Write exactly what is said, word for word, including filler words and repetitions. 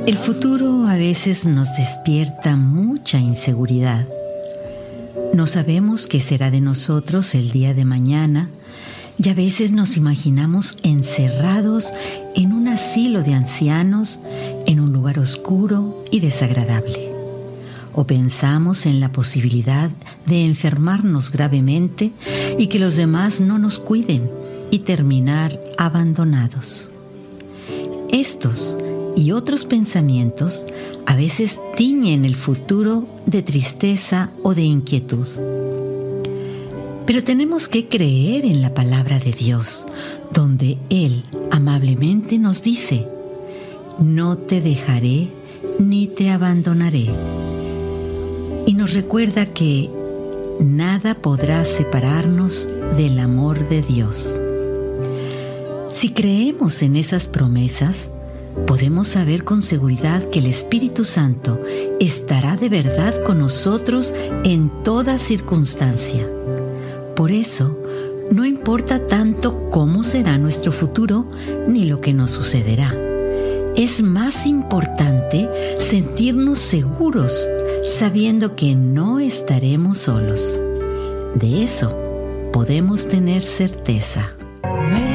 El futuro a veces nos despierta mucha inseguridad. No sabemos qué será de nosotros el día de mañana y a veces nos imaginamos encerrados en un asilo de ancianos en un lugar oscuro y desagradable. O pensamos en la posibilidad de enfermarnos gravemente y que los demás no nos cuiden y terminar abandonados. Estos y otros pensamientos a veces tiñen el futuro de tristeza o de inquietud. Pero tenemos que creer en la palabra de Dios, donde Él amablemente nos dice: no te dejaré ni te abandonaré. Y nos recuerda que nada podrá separarnos del amor de Dios. Si creemos en esas promesas, podemos saber con seguridad que el Espíritu Santo estará de verdad con nosotros en toda circunstancia. Por eso, no importa tanto cómo será nuestro futuro ni lo que nos sucederá. Es más importante sentirnos seguros, sabiendo que no estaremos solos. De eso podemos tener certeza.